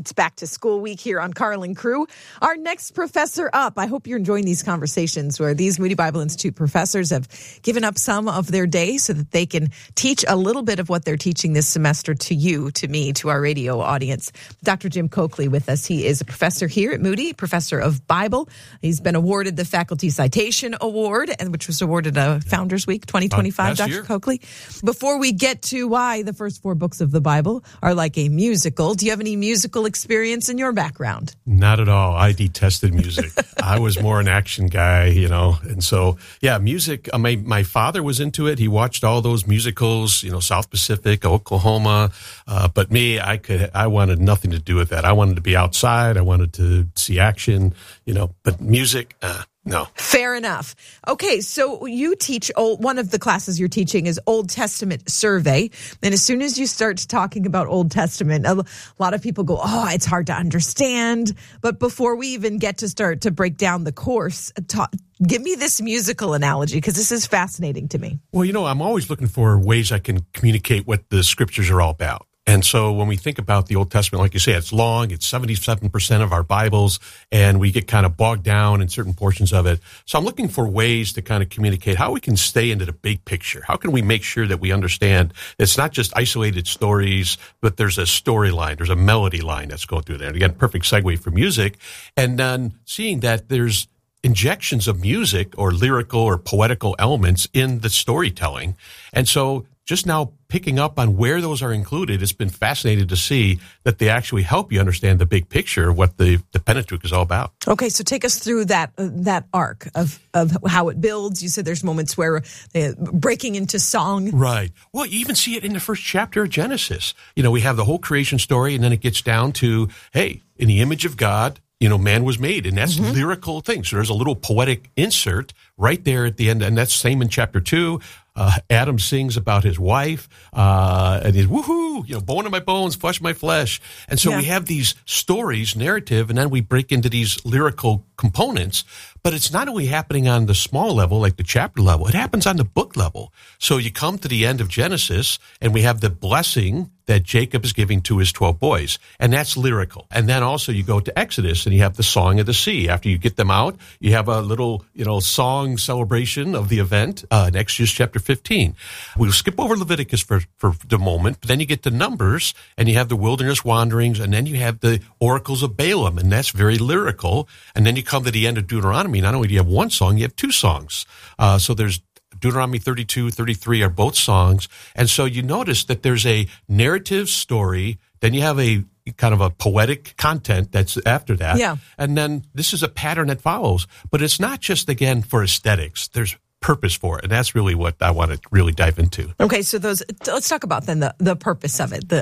It's back to school week here on Carlin Crew. Our next professor up. I hope you're enjoying these conversations where these Moody Bible Institute professors have given up some of their day so that they can teach a little bit of what they're teaching this semester to you, to me, to our radio audience. Dr. Jim Coakley with us. He is a professor here at Moody, professor of Bible. He's been awarded the Faculty Citation Award, which was awarded a Founders Week 2025, Dr. Coakley. Before we get to why the first 4 books of the Bible are like a musical, do you have any musical experience in your background? Not at all. I detested music. I was more an action guy, and so, music, my father was into it. He watched all those musicals, South Pacific, Oklahoma, but me, I wanted nothing to do with that. I wanted to be outside. I wanted to see action, but music, no. Fair enough. Okay, so you teach, one of the classes you're teaching is Old Testament survey. And as soon as you start talking about Old Testament, a lot of people go, it's hard to understand. But before we even get to start to break down the course, give me this musical analogy, because this is fascinating to me. Well, I'm always looking for ways I can communicate what the scriptures are all about. And so when we think about the Old Testament, like you say, it's long, it's 77% of our Bibles, and we get kind of bogged down in certain portions of it. So I'm looking for ways to kind of communicate how we can stay into the big picture. How can we make sure that we understand it's not just isolated stories, but there's a storyline, there's a melody line that's going through there. And again, perfect segue for music. And then seeing that there's injections of music or lyrical or poetical elements in the storytelling. And so just now picking up on where those are included, it's been fascinating to see that they actually help you understand the big picture of what the Pentateuch is all about. Okay, so take us through that arc of how it builds. You said there's moments where breaking into song. Right. Well, you even see it in the first chapter of Genesis. We have the whole creation story, and then it gets down to, hey, in the image of God, man was made, and that's lyrical things. So there's a little poetic insert right there at the end, and that's same in chapter 2. Adam sings about his wife, and he's woohoo, bone of my bones, flesh of my flesh. And so we have these stories, narrative, and then we break into these lyrical components. But it's not only happening on the small level, like the chapter level, it happens on the book level. So you come to the end of Genesis, and we have the blessing that Jacob is giving to his 12 boys, and that's lyrical. And then also you go to Exodus, and you have the Song of the Sea. After you get them out, you have a little, song celebration of the event in Exodus chapter 15. We'll skip over Leviticus for the moment, but then you get to Numbers, and you have the wilderness wanderings, and then you have the oracles of Balaam, and that's very lyrical. And then you come to the end of Deuteronomy. Not only do you have one song, you have 2 songs. So there's Deuteronomy 32, 33 are both songs. And so you notice that there's a narrative story, then you have a kind of a poetic content that's after that. Yeah. And then this is a pattern that follows. But it's not just, again, for aesthetics. There's purpose for it. And that's really what I want to really dive into. Okay, so let's talk about then the purpose of it,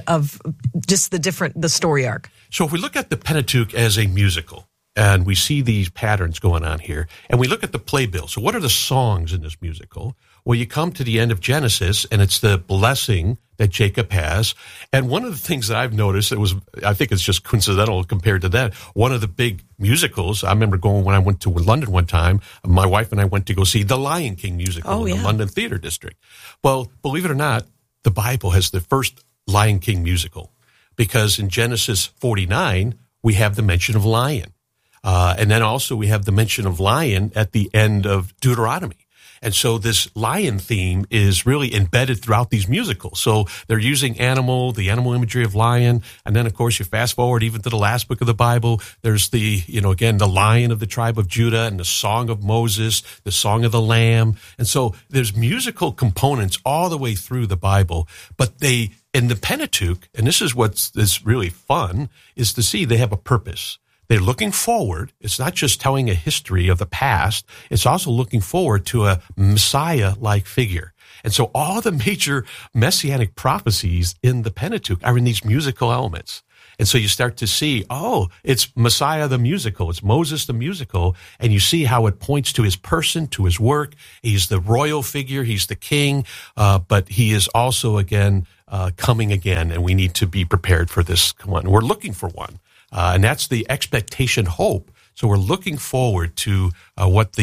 the story arc. So if we look at the Pentateuch as a musical, and we see these patterns going on here, and we look at the playbill. So what are the songs in this musical? Well, you come to the end of Genesis, and it's the blessing that Jacob has. And one of the things that I've noticed, I think it's just coincidental compared to that, one of the big musicals, I remember going when I went to London one time, my wife and I went to go see the Lion King musical in the London Theatre District. Well, believe it or not, the Bible has the first Lion King musical, because in Genesis 49, we have the mention of lion. And then also we have the mention of lion at the end of Deuteronomy. And so this lion theme is really embedded throughout these musicals. So they're using the animal imagery of lion. And then, of course, you fast forward even to the last book of the Bible. There's the lion of the tribe of Judah and the song of Moses, the song of the Lamb. And so there's musical components all the way through the Bible. But in the Pentateuch, and this is what's really fun, is to see they have a purpose. They're looking forward. It's not just telling a history of the past. It's also looking forward to a Messiah-like figure. And so all the major messianic prophecies in the Pentateuch are in these musical elements. And so you start to see, it's Messiah the musical, it's Moses the musical, and you see how it points to his person, to his work. He's the royal figure, he's the king, but he is also, again, coming again, and we need to be prepared for this one. We're looking for one. And that's the expectation hope. So we're looking forward to what the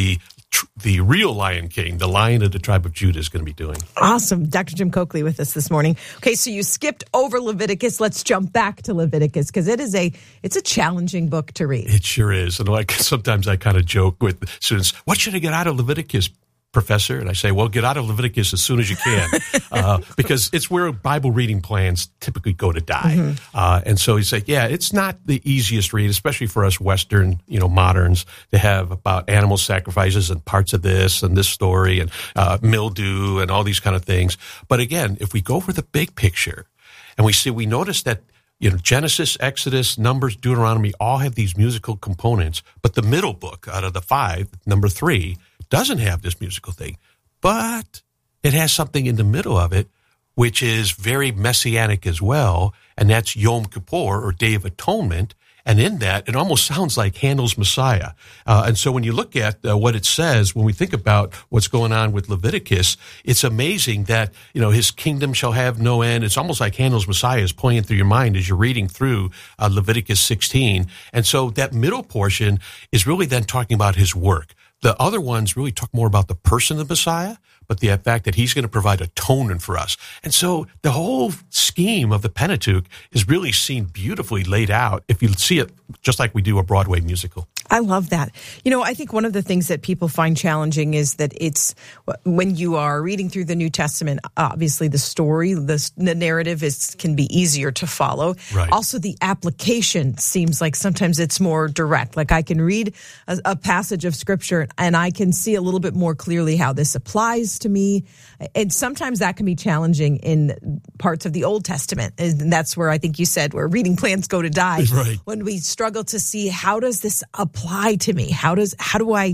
the real Lion King, the Lion of the tribe of Judah, is going to be doing. Awesome. Dr. Jim Coakley with us this morning. Okay, so you skipped over Leviticus. Let's jump back to Leviticus because it's a challenging book to read. It sure is. And sometimes I kind of joke with students, what should I get out of Leviticus, Professor? And I say, well, get out of Leviticus as soon as you can, because it's where Bible reading plans typically go to die. Mm-hmm. And so he's like, yeah, it's not the easiest read, especially for us Western, moderns, to have about animal sacrifices and parts of this and this story and mildew and all these kind of things. But again, if we go for the big picture and we notice that Genesis, Exodus, Numbers, Deuteronomy all have these musical components, but the middle book out of the 5, number 3, doesn't have this musical thing, but it has something in the middle of it, which is very messianic as well, and that's Yom Kippur, or Day of Atonement. And in that, it almost sounds like Handel's Messiah. And so when you look at what it says, when we think about what's going on with Leviticus, it's amazing that, his kingdom shall have no end. It's almost like Handel's Messiah is playing through your mind as you're reading through Leviticus 16. And so that middle portion is really then talking about his work. The other ones really talk more about the person of the Messiah, but the fact that he's going to provide atonement for us. And so the whole scheme of the Pentateuch is really seen beautifully laid out if you see it just like we do a Broadway musical. I love that. I think one of the things that people find challenging is that it's when you are reading through the New Testament, obviously the story, the narrative can be easier to follow. Right. Also, the application seems like sometimes it's more direct. Like I can read a passage of Scripture and I can see a little bit more clearly how this applies to me. And sometimes that can be challenging in parts of the Old Testament. And that's where I think you said where reading plans go to die. Right. When we struggle to see how does this apply to me? How do I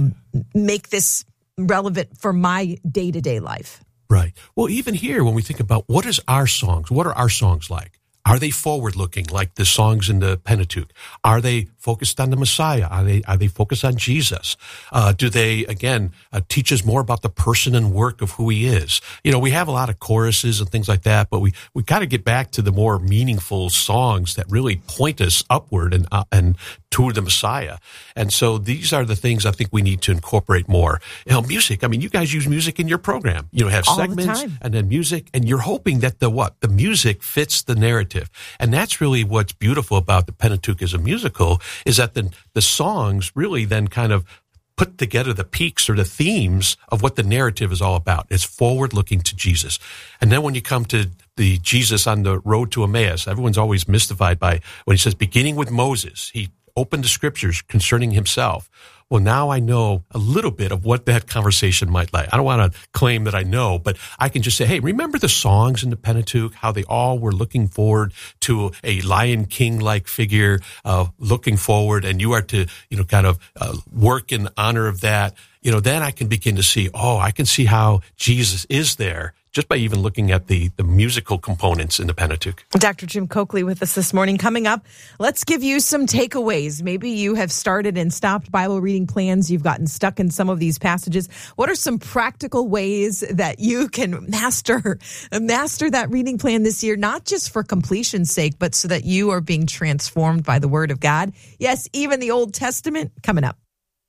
make this relevant for my day-to-day life? Right. Well, even here, when we think about what are our songs like? Are they forward-looking, like the songs in the Pentateuch? Are they focused on the Messiah? Are they focused on Jesus? Do they, again, teach us more about the person and work of who he is? We have a lot of choruses and things like that, but we got to get back to the more meaningful songs that really point us upward and toward the Messiah. And so these are the things I think we need to incorporate more. Music. I mean, you guys use music in your program. Have all segments the time. And then music, and you're hoping that the music fits the narrative. And that's really what's beautiful about the Pentateuch as a musical, is that the songs really then kind of put together the peaks or the themes of what the narrative is all about. It's forward-looking to Jesus. And then when you come to the Jesus on the road to Emmaus, everyone's always mystified by when he says, beginning with Moses, he opened the Scriptures concerning himself. Well, now I know a little bit of what that conversation might like. I don't want to claim that I know, but I can just say, hey, remember the songs in the Pentateuch, how they all were looking forward to a Lion King-like figure, looking forward, and you are to, kind of work in honor of that. Then I can begin to see, I can see how Jesus is there just by even looking at the musical components in the Pentateuch. Dr. Jim Coakley with us this morning. Coming up, let's give you some takeaways. Maybe you have started and stopped Bible reading plans. You've gotten stuck in some of these passages. What are some practical ways that you can master that reading plan this year, not just for completion's sake, but so that you are being transformed by the Word of God? Yes, even the Old Testament, coming up.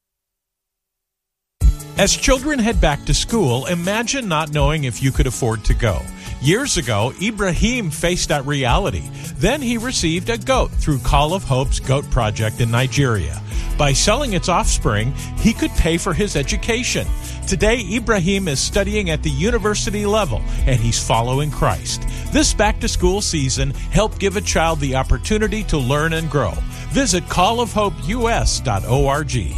As children head back to school, imagine not knowing if you could afford to go. Years ago, Ibrahim faced that reality. Then he received a goat through Call of Hope's Goat Project in Nigeria. By selling its offspring, he could pay for his education. Today, Ibrahim is studying at the university level, and he's following Christ. This back-to-school season, help give a child the opportunity to learn and grow. Visit callofhopeus.org.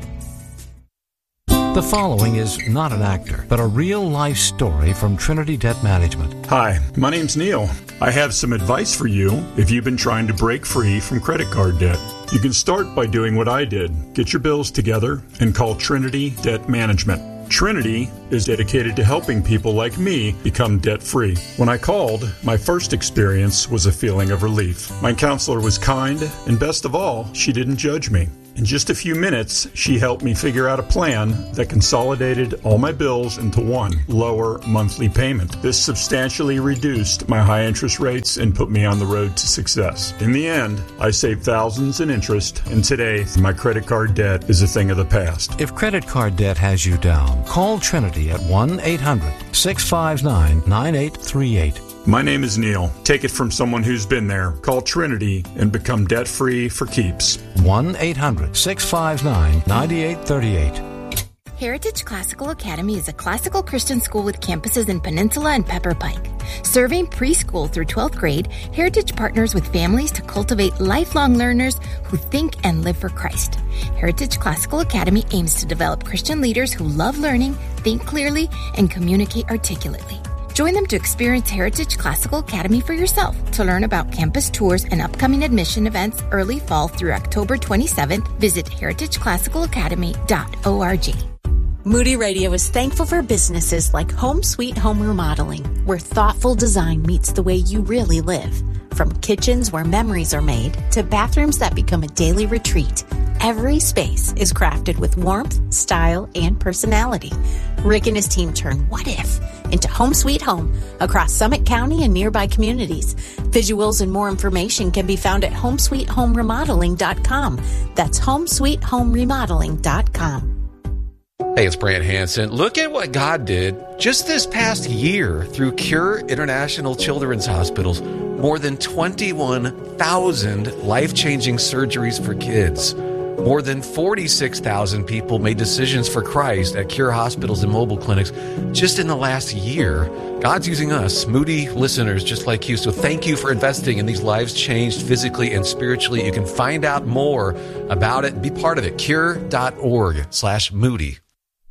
The following is not an actor, but a real-life story from Trinity Debt Management. Hi, my name's Neil. I have some advice for you if you've been trying to break free from credit card debt. You can start by doing what I did. Get your bills together and call Trinity Debt Management. Trinity is dedicated to helping people like me become debt-free. When I called, my first experience was a feeling of relief. My counselor was kind, and best of all, she didn't judge me. In just a few minutes, she helped me figure out a plan that consolidated all my bills into one lower monthly payment. This substantially reduced my high interest rates and put me on the road to success. In the end, I saved thousands in interest, and today, my credit card debt is a thing of the past. If credit card debt has you down, call Trinity at 1-800-659-9838. My name is Neil. Take it from someone who's been there. Call Trinity and become debt-free for keeps. 1-800-659-9838. Heritage Classical Academy is a classical Christian school with campuses in Peninsula and Pepper Pike. Serving preschool through 12th grade, Heritage partners with families to cultivate lifelong learners who think and live for Christ. Heritage Classical Academy aims to develop Christian leaders who love learning, think clearly, and communicate articulately. Join them to experience Heritage Classical Academy for yourself. To learn about campus tours and upcoming admission events early fall through October 27th, visit heritageclassicalacademy.org. Moody Radio is thankful for businesses like Home Sweet Home Remodeling, where thoughtful design meets the way you really live. From kitchens where memories are made to bathrooms that become a daily retreat, every space is crafted with warmth, style, and personality. Rick and his team turn what if into Home Sweet Home across Summit County and nearby communities. Visuals and more information can be found at homesweethomeremodeling.com. That's homesweethomeremodeling.com. Hey, it's Brant Hansen. Look at what God did just this past year through Cure International Children's Hospitals. More than 21,000 life-changing surgeries for kids. More than 46,000 people made decisions for Christ at Cure hospitals and mobile clinics just in the last year. God's using us, Moody listeners just like you. So thank you for investing in these lives changed physically and spiritually. You can find out more about it and be part of it. Cure.org/Moody.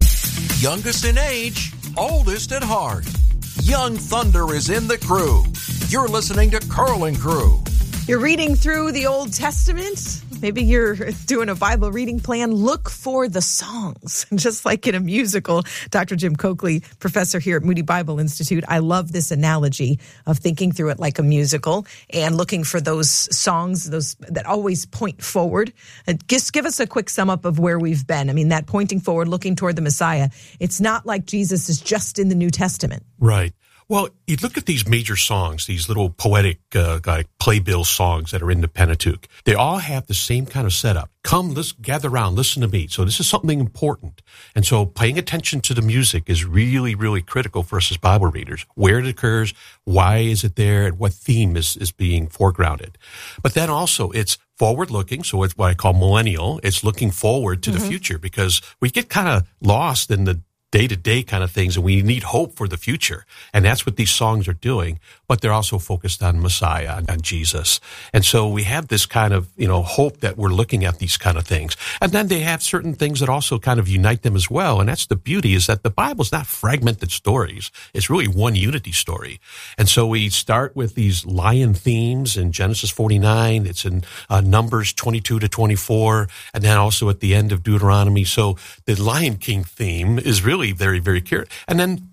Youngest in age, oldest at heart. Young Thunder is in the crew. You're listening to Carl and Crew. You're reading through the Old Testament. Maybe you're doing a Bible reading plan. Look for the songs, just like in a musical. Dr. Jim Coakley, professor here at Moody Bible Institute. I love this analogy of thinking through it like a musical and looking for those songs, those that always point forward. Just give us a quick sum up of where we've been. I mean, that pointing forward, looking toward the Messiah. It's not like Jesus is just in the New Testament. Right. Well, you look at these major songs, these little poetic like playbill songs that are in the Pentateuch. They all have the same kind of setup. Come, let's gather around, listen to me. So this is something important. And so paying attention to the music is really, really critical for us as Bible readers. Where it occurs, why is it there, and what theme is being foregrounded. But then also it's forward-looking, so it's what I call millennial. It's looking forward to the future because we get kind of lost in the day-to-day kind of things, and we need hope for the future. And that's what these songs are doing, but they're also focused on Messiah, on Jesus. And so we have this kind of, hope that we're looking at these kind of things. And then they have certain things that also kind of unite them as well. And that's the beauty, is that the Bible's not fragmented stories. It's really one unity story. And so we start with these lion themes in Genesis 49. It's in Numbers 22 to 24. And then also at the end of Deuteronomy. So the Lion King theme is really very, very clear. And then,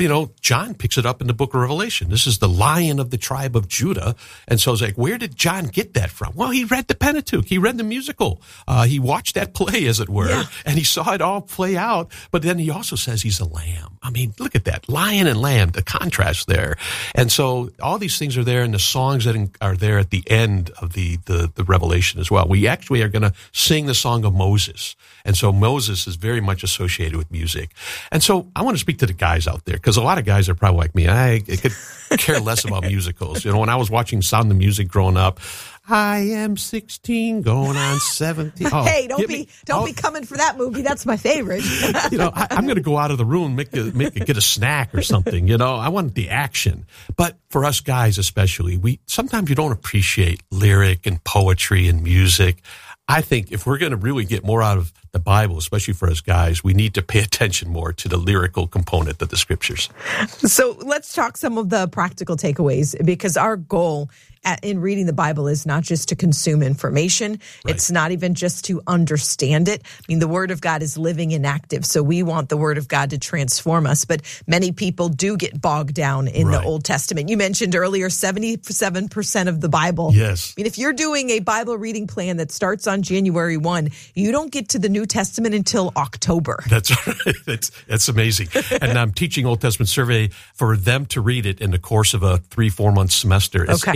John picks it up in the book of Revelation. This is the Lion of the tribe of Judah. And so it's like, where did John get that from? Well, he read the Pentateuch. He read the musical. He watched that play, as it were, and he saw it all play out. But then he also says he's a lamb. I mean, look at that. Lion and lamb, the contrast there. And so all these things are there, and the songs that are there at the end of the Revelation as well. We actually are going to sing the song of Moses. And so Moses is very much associated with music. And so I want to speak to the guys out there, because a lot of guys are probably like me. I could care less about musicals. When I was watching Sound of Music growing up, I am 16 going on 17. Oh, hey, don't be coming for that movie. That's my favorite. I'm going to go out of the room, get a snack or something. I want the action. But for us guys especially, sometimes you don't appreciate lyric and poetry and music. I think if we're going to really get more out of the Bible, especially for us guys, we need to pay attention more to the lyrical component of the scriptures. So let's talk some of the practical takeaways, because our goal in reading the Bible is not just to consume information. Right. It's not even just to understand it. I mean, the Word of God is living and active, so we want the Word of God to transform us. But many people do get bogged down in the Old Testament. You mentioned earlier 77% of the Bible. Yes. I mean, if you're doing a Bible reading plan that starts on January 1, you don't get to the New Testament until October. That's right. That's amazing. And I'm teaching Old Testament survey for them to read it in the course of a 3-4 month semester. It's